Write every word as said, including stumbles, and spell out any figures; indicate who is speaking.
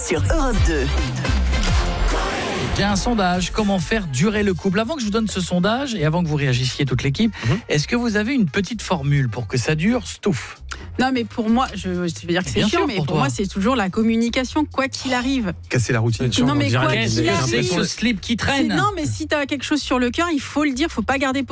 Speaker 1: sur Europe deux.
Speaker 2: J'ai un sondage, comment faire durer le couple. Avant que je vous donne ce sondage et avant que vous réagissiez toute l'équipe, mmh. est-ce que vous avez une petite formule pour que ça dure, Stouff ?
Speaker 3: Non, mais pour moi, je, je veux dire que c'est
Speaker 2: Bien
Speaker 3: chiant,
Speaker 2: sûr,
Speaker 3: mais
Speaker 2: pour
Speaker 3: pour
Speaker 2: toi.
Speaker 3: moi, c'est toujours la communication, quoi qu'il arrive.
Speaker 4: Casser la routine.
Speaker 3: Non, mais quoi
Speaker 2: Qu'est-ce
Speaker 3: qu'il
Speaker 2: que
Speaker 3: arrive,
Speaker 2: c'est que ce slip qui
Speaker 3: c'est-
Speaker 2: traîne ?
Speaker 3: non, mais si t'as quelque chose sur le cœur, il faut le dire, faut pas garder